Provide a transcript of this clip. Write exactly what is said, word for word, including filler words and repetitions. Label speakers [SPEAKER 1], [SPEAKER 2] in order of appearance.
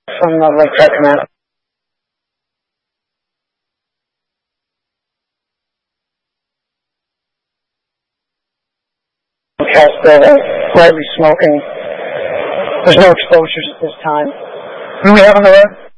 [SPEAKER 1] from the Lake Track Command. House building, lightly smoking. There's no exposures at this time. Who do we have on the road?